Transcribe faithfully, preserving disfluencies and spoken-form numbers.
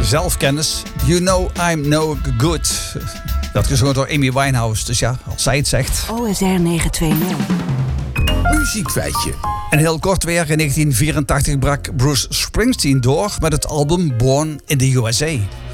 zelfkennis. You know I'm no good. Dat gezongen door Amy Winehouse. Dus ja, als zij het zegt. O S R negen twee nul. Muziekfeitje. En heel kort weer, in negentien vierentachtig brak Bruce Springsteen door met het album Born in the U S A.